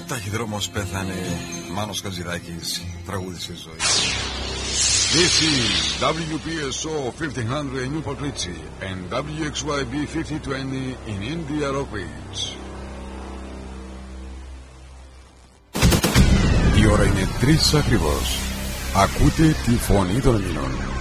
Ταχυδρόμος πέθανε, Μάνος Χατζηδάκης τραγούδισε ζωή. This is WPSO 1500 in Newport Richie and WXYB 5020 in India Rockbridge. Η ώρα είναι 3 ακριβώς. Ακούτε τη φωνή των Ελλήνων.